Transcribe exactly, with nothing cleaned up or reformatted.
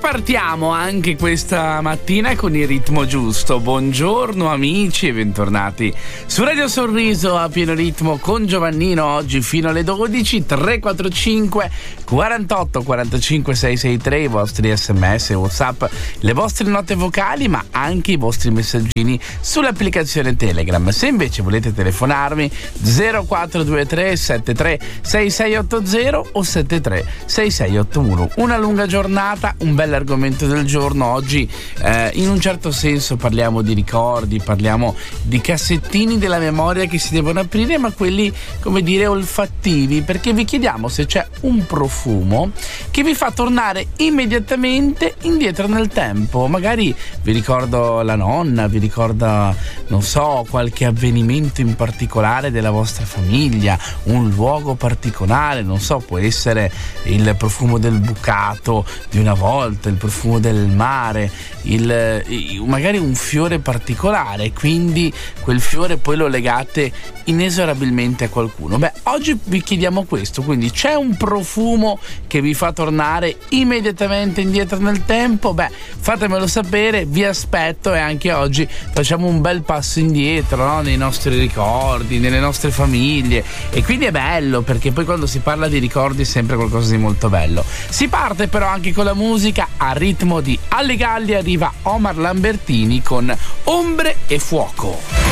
Ripartiamo anche questa mattina con il ritmo giusto. Buongiorno amici e bentornati su Radio Sorriso a pieno ritmo con Giovannino, oggi fino alle dodici. Tre quattro cinque quarantotto quarantacinque seicentosessantatré, i vostri sms, whatsapp, le vostre note vocali, ma anche i vostri messaggini sull'applicazione Telegram. Se invece volete telefonarmi, zero quattro due tre sette tre sei sei otto zero o sette tre sei sei otto uno. Una lunga giornata, un bel argomento del giorno. Oggi eh, in un certo senso parliamo di ricordi, parliamo di cassettini della memoria che si devono aprire, ma quelli, come dire, olfattivi, perché vi chiediamo se c'è un profumo che vi fa tornare immediatamente indietro nel tempo. Magari vi ricordo la nonna, vi ricorda, non so, qualche avvenimento in particolare della vostra famiglia, un luogo particolare, non so, può essere il profumo del bucato di una volta, il profumo del mare, il, magari un fiore particolare, quindi quel fiore poi lo legate inesorabilmente a qualcuno. Beh, oggi vi chiediamo questo, quindi c'è un profumo che vi fa tornare immediatamente indietro nel tempo? Beh, fatemelo sapere, vi aspetto, e anche oggi facciamo un bel passo indietro, no? Nei nostri ricordi, nelle nostre famiglie, e quindi è bello, perché poi quando si parla di ricordi è sempre qualcosa di molto bello. Si parte però anche con la musica, a ritmo di Alli Galli arriva Omar Lambertini con Ombre e Fuoco.